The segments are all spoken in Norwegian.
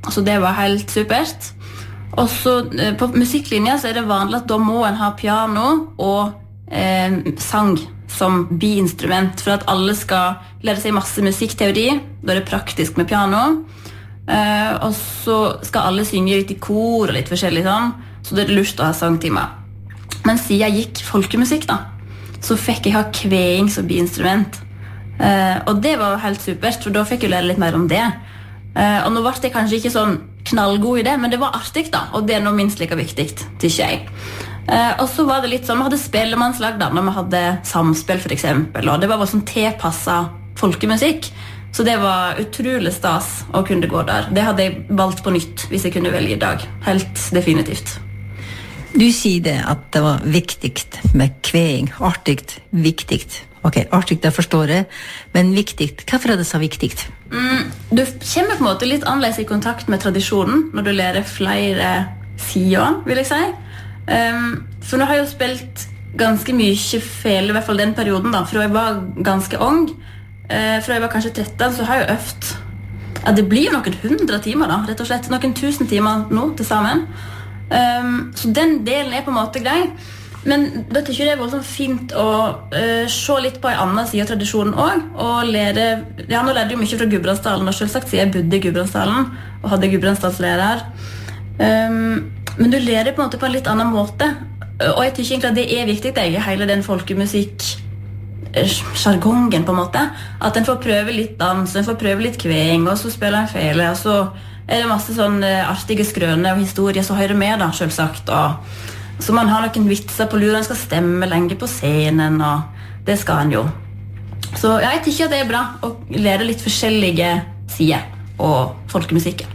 så det var helt supert. Og så på musikklinja så det vanlig at da må en ha piano og sang som biinstrument, for at alle skal lære seg masse musikkteori. Da det praktisk med piano. Og så skal alle synge litt i kor og litt forskjellig sånn, så det lurt å ha sangtimer. Men siden jeg gikk folkemusikk da, så fikk jeg ha kveing som biinstrument. Og det var helt supert, for da fikk jeg lære litt mer om det. Og nå var det kanskje ikke sånn knallgod i det, men det var artig da, og det nå minst like viktig, tykker jeg. Og så var det litt sånn, vi hadde spellemannslag da, når vi hadde samspill for eksempel, og det var bare sånn tilpasset folkemusikk, så det var utrolig stas å kunne gå der. Det hadde jeg valgt på nytt, hvis jeg kunne velge i dag. Helt definitivt. Du sier det at det var viktig med kveing, artigt, viktig. Ok, artigt, det forstår jeg, men viktig, hvorfor det så viktig? Du kommer på en måte litt annerledes i kontakt med tradisjonen når du lærer flere sider, vil jeg si. For nå har jeg jo spilt ganske mye fele, i hvert fall den perioden da, fra jeg var ganske ung, fra jeg var kanskje 13, så har jeg jo øvd. Ja, det blir noen 100 timer da, rett og slett, noen 1000 timer nå til sammen. Så den delen på en måte grei. Men da tykker jeg det var sånn fint å se litt på en annen side av tradisjonen også, og lære, ja, nå lærte jeg jo mye fra Gudbrandsdalen, og selvsagt siden jeg bodde i Gudbrandsdalen, og hadde Gudbrandsdalslærer. Men du lærer på en måte på en litt annen måte, og jeg tykker egentlig at det viktig, det hele den folkemusikk-jargongen på en måte, at en får prøve litt dans, en får prøve litt kveng, og så spiller en fele, og så det masse sånn artige skrøner og historier som hører med da, selvsagt, og så man har noen vitser på lur, en skal stemme lenge på scenen, og det skal en jo. Så ja, jeg tykker at det bra å lære litt forskjellige sider og folkemusikken.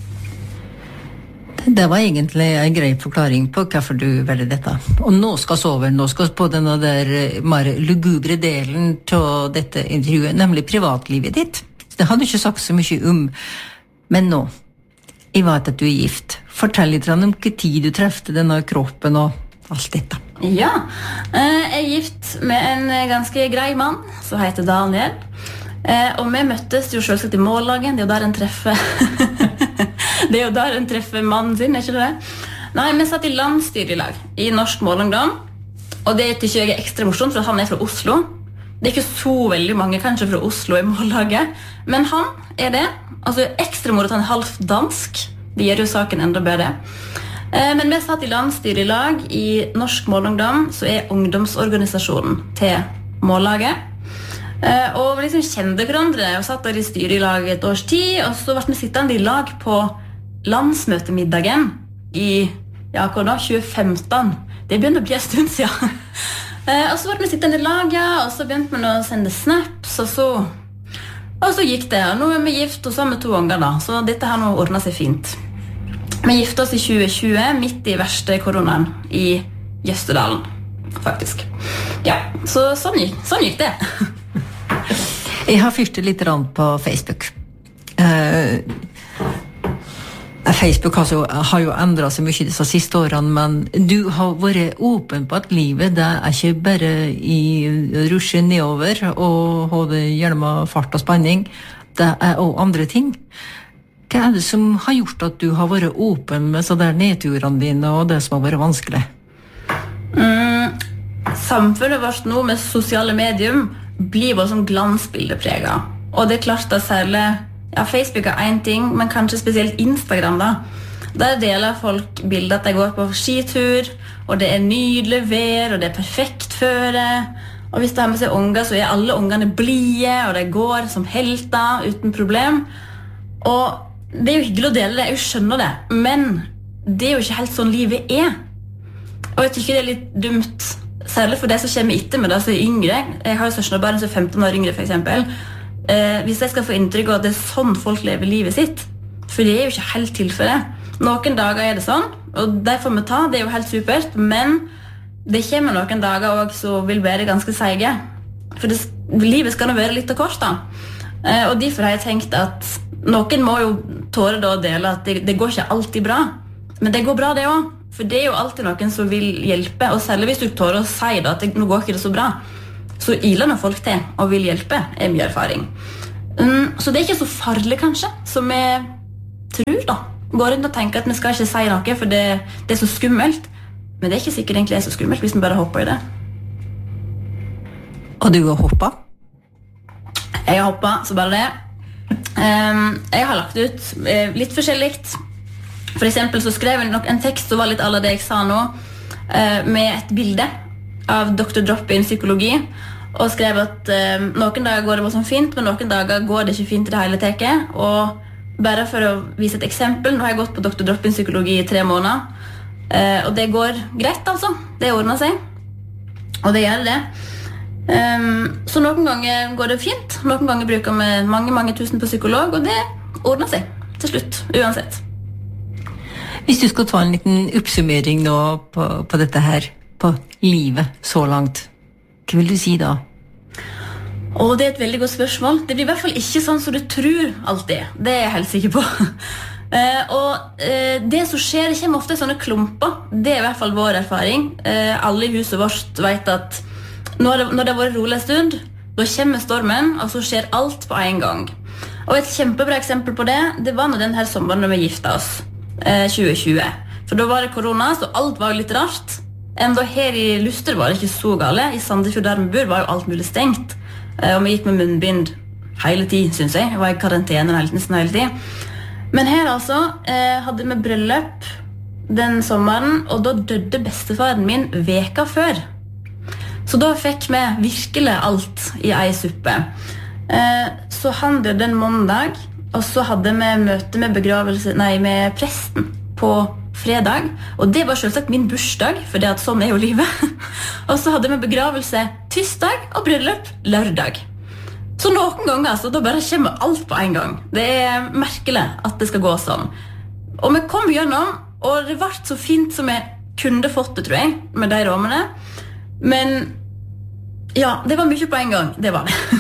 Det var egentlig en grei forklaring på hvorfor du velger dette. Og nå skal vi over, nå skal vi på denne der mer lugubre delen til dette intervjuet, nemlig privatlivet ditt. Det har du ikke sagt så mye om, men nå, jeg vet at du gift. Fortell litt om hva tid du trefte denne kroppen og alt dette. Ja, jeg gift med en ganske grei mann, som heter Daniel. Og vi møttes jo selvsagt i mållagen, det jo der en treffer det jo der en treffer mannen sin, ikke det? Nei, vi satt i landstyret i lag i Norsk Målungdom, og det tykker jeg ekstra morsomt, for han fra Oslo. Det ikke så veldig mange kanskje fra Oslo i mållaget, men han det. Altså ekstra moro at han halvt dansk, det gjør jo saken enda bedre. Men vi satt i landstyret i lag i Norsk Målungdom, så ungdomsorganisasjonen til mållaget. Og vi liksom kjente hverandre og satt der i styret i lag et års tid, og så ble vi sittende i lag på landsmøtemiddagen i, ja, hva da, 2015. Det begynte å bli en stund siden. Og så ble vi sittende i lag, ja, og så begynte vi å sende snaps, og så gikk det. Og nå vi gift, og så har vi 2 unger da, så dette har nå ordnet seg fint. Vi gifte oss i 2020, midt i verste koronaen i Jøsterdalen, faktisk. Ja, så sånn gikk det. Jeg har fyrt litt på Facebook. Facebook har jo endret seg mye disse siste årene, men du har vært åpen på at livet det ikke bare i rusje nedover og ha det gjennom fart og spenning, det også andre ting. Hva det som har gjort at du har vært åpen med så der nedturene dine og det som har vært vanskelig? Samfunnet vårt nå med sosiale medium blir bare sånn glansbildepreget. Og det klart at særlig, ja, Facebook en ting, men kanskje spesielt Instagram da. Der deler folk bilder at de går på skitur, og det nydelig vær, og det perfekt føre. Og hvis de har med seg unger, så alle ungene blige, og de går som helter uten problem. Og det jo hyggelig å dele det, jeg skjønner det, men det jo ikke helt sånn livet Og jeg tykker det litt dumt, særlig for de som kommer etter med det, som yngre. Jeg har jo søskenbarn som 15 år yngre, for eksempel. Hvis jeg skal få inntrykk av at det sånn folk lever livet sitt, for det jo ikke helt tilfellet. Noen dager det sånn, og det får vi ta, det jo helt supert, men det kommer noen dager også som vil være ganske seige. For livet skal nå være litt av kort da. Og derfor har jeg tenkt at noen må jo tåre da å dele at det går ikke alltid bra, men det går bra det også. For det jo alltid noen som vil hjelpe, og særlig hvis du tårer å si da, at nå går ikke det så bra, så iler noen folk til og vil hjelpe, mye erfaring. Så det ikke så farlig kanskje, som tror da. Går rundt og tenker at vi skal ikke si noe, for det er så skummelt. Men det er ikke sikkert egentlig er så skummelt hvis vi bare hopper i det. Og du har hoppet? Jeg har hoppet, så bare det. Jeg har lagt ut litt forskjelligt. For eksempel så skrev jeg nok en tekst som var litt alle det jeg sa nå, med et bilde av Dr. Drop-in psykologi, og skrev at noen dager går det bare sånn fint, men noen dager går det ikke fint i det hele teket. Og bare for å vise et eksempel, nå har jeg gått på Dr. Drop-in psykologi i 3 måneder, og det går greit altså. Det ordner seg, og det gjør det. Så noen ganger går det fint, noen ganger bruker vi mange tusen på psykolog, og det ordner seg til slutt, uansett. Hvis du skal ta en liten oppsummering nå på dette her, på livet så langt, hva vil du si da? Det er et veldig godt spørsmål. Det blir i hvert fall ikke sånn som du tror alltid. Det er jeg helt sikker på. Det som skjer, det kommer ofte i sånne klumper. Det er i hvert fall vår erfaring. Alle i huset vårt vet at når det har vært rolig en stund, da kommer stormen, og så skjer alt på en gang. Og et kjempebra eksempel på det, det var når denne sommeren når vi giftet oss, 2020. For da var det korona, så alt var jo litt rart. Enda her i Luster var det ikke så gale. I Sandefjord der vi bor var jo alt mulig stengt. Og vi gikk med munnbind hele tiden, synes jeg. Jeg var i karantene nesten hele tiden. Men her altså hadde vi bryllup den sommeren, og da døde bestefaren min veka før. Så da fikk vi virkelig alt i en suppe. Så han døde en mandag, og så hadde vi møte med presten på fredag, og det var selvsagt min bursdag, for det at sånn er jo livet. Og så hadde vi begravelse tirsdag og bryllup lørdag. Så noen ganger så da bare kommer alt på en gang. Det er merkelig at det skal gå sånn. Og vi kom gjennom, og det ble så fint som jeg kunne fått det, tror jeg, med de rommene. Men ja, det var mye på en gang, det var det.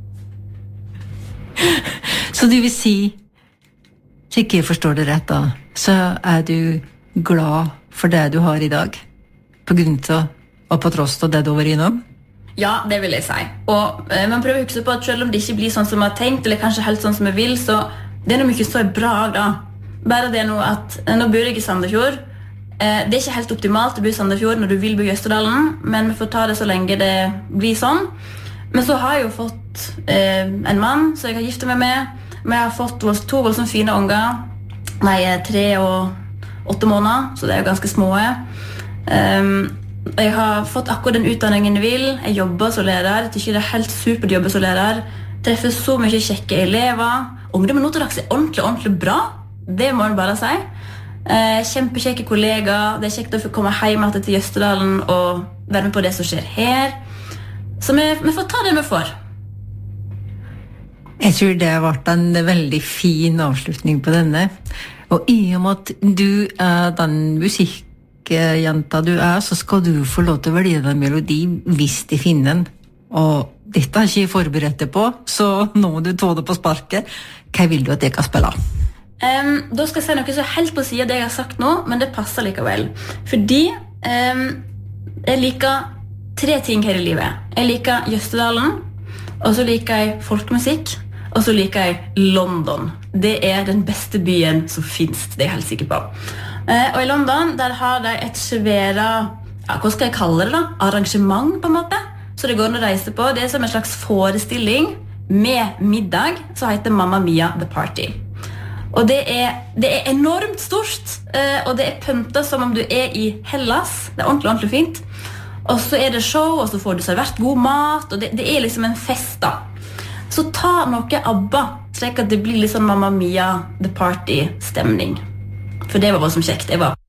Så du vil si, så ikke jeg forstår det rett da, så er du glad for det du har i dag, på grunn av og på tross av det du var innom? Ja, det vil jeg si. Og man prøver å huske på at selv om det ikke blir sånn som man har tenkt, eller kanskje helt sånn som jeg vil, så det er noe mye så bra da. Bare det nå at, nå bor jeg i Sandefjord, det er ikke helt optimalt å bo i Sandefjord når du vil bo i Østerdalen, men vi får ta det så lenge det blir sånn. Men så har jeg jo fått en mann som jeg har giftet meg med. Vi har fått 2 voldsomt fine unger. De er 3 og 8 måneder, så det er jo ganske små. Jeg har fått akkurat den utdanningen jeg vil. Jeg jobber som lærer. Jeg tykker det er helt supert å jobbe som lærer. Treffer så mye kjekke elever. Ungdommen nå til dags er ordentlig bra. Det må jeg bare si. Kjempekjekke kollegaer. Det er kjekt å få komme hjem til Østerdalen og være med på det som skjer her. Så vi får ta det vi får. Jeg tror det har vært en veldig fin avslutning på denne. Og i og med at du er den musikkjenta du er, så skal du få lov til å velge en melodi hvis de finner den. Og dette er ikke jeg forberedt på, så nå må du ta det på sparket. Hva vil du at jeg kan spille? Da skal jeg si noe så helt på siden av det jeg har sagt nå, men det passer likevel. Fordi jeg liker 3 ting her i livet. Jeg liker Jøsterdalen, og så liker jeg folkemusikk, og så liker jeg London. Det er den beste byen som finnes, det er jeg helt sikker på. Og i London, der har de et svære, hva skal jeg kalle det da? Arrangement på en måte. Så det går an å reise på. Det er som en slags forestilling med middag, som heter Mamma Mia The Party. Og det er enormt stort, og det er pyntet som om du er i Hellas. Det er ordentlig fint. Og så er det show, og så får du servert god mat, og det er liksom en fest da. Så ta noe ABBA, slik at det blir litt sånn Mamma Mia The Party-stemning. For det var bare som kjekt.